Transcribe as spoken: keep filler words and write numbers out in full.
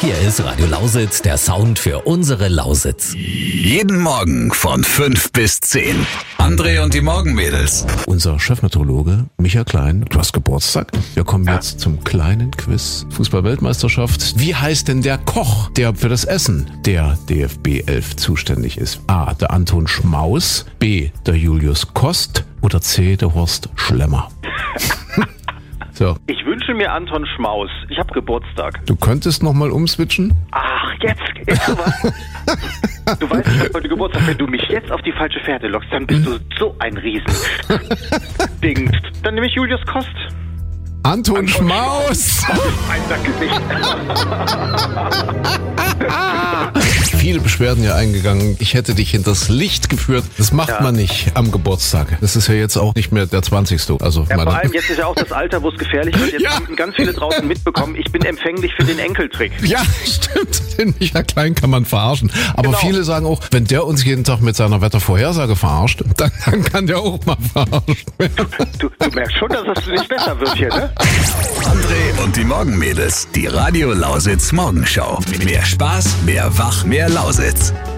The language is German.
Hier ist Radio Lausitz, der Sound für unsere Lausitz. Jeden Morgen von fünf bis zehn. André und die Morgenmädels. Unser Chefmeteorologe Michael Klein, du hast Geburtstag. Wir kommen Ja. jetzt zum kleinen Quiz. Fußball-Weltmeisterschaft. Wie heißt denn der Koch, der für das Essen der D F B elf zuständig ist? A. Der Anton Schmaus. B. Der Julius Kost. Oder C. Der Horst Schlemmer. So, Ich wünsche mir Anton Schmaus. Ich habe Geburtstag. du könntest nochmal umswitchen? Ach, jetzt, jetzt sowas. Du weißt, ich habe heute Geburtstag. Wenn du mich jetzt auf die falsche Fährte lockst, dann bist du so ein Riesen. Ding. Dann nehme ich Julius Kost. Anton, Schmaus! Ein Sackgesicht. Viele Beschwerden ja eingegangen. Ich hätte dich hinters Licht geführt. Das macht Ja. man nicht am Geburtstag. Das ist ja jetzt auch nicht mehr der zwanzigste Also Ja, meine- vor allem jetzt ist ja auch das Alter, wo es gefährlich wird. Jetzt Ja. haben ganz viele draußen mitbekommen. Ich bin empfänglich für den Enkeltrick. Ja, stimmt. Den Michael Klein kann man verarschen. Aber Genau. viele sagen auch, wenn der uns jeden Tag mit seiner Wettervorhersage verarscht, dann, dann kann der auch mal verarschen. Du, du merkst schon, dass es nicht besser wird hier, ne? André und die Morgenmädels. Die Radio Lausitz Morgenschau. Mehr Spaß, mehr Wach, mehr Lausitz.